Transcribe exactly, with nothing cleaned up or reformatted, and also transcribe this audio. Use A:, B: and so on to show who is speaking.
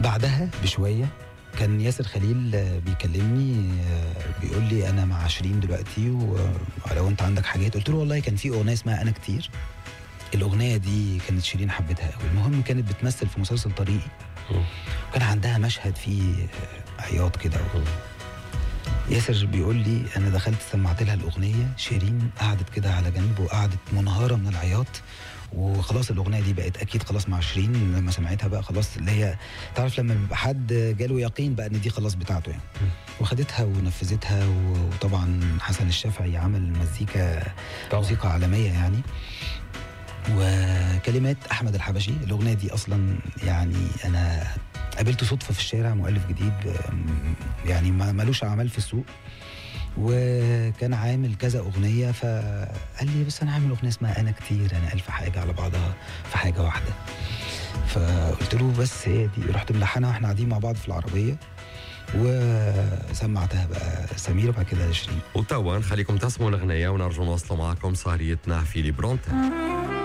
A: بعدها بشويه كان ياسر خليل بيكلمني بيقول لي انا مع شيرين دلوقتي ولو انت عندك حاجات. قلت له والله كان في اغنيه اسمها انا كتير، الاغنيه دي كانت شيرين حبتها قوي. المهم كانت بتمثل في مسلسل طريقي وكان عندها مشهد فيه عياط كده. ياسر بيقول لي انا دخلت سمعت لها الاغنيه، شيرين قعدت كده على جنب وقعدت منهاره من العياط، وخلاص الاغنيه دي بقت اكيد خلاص مع شيرين. لما سمعتها بقى خلاص اللي هي تعرف لما بيبقى حد جاله يقين بقى ان دي خلاص بتاعته يعني. وخدتها ونفذتها. وطبعا حسن الشافعي عمل مزيكا موسيقى عالميه يعني، وكلمات احمد الحبشي. الاغنيه دي اصلا يعني انا قابلته صدفه في الشارع، مؤلف جديد يعني مالوش اعمال في السوق، وكان عامل كذا اغنيه، فقال لي بس انا عامل اغنيه اسمها انا كتير، انا الف حاجه على بعضها في حاجه واحده. فقلت له بس هي دي. رحت ملحنها واحنا قاعدين مع بعض في العربيه وسمعتها بقى سمير وبعد كده شيرين.
B: وتوا نخليكم تسمعوا الاغنيه ونرجو نواصلوا معكم سهريتنا في ليبرونت.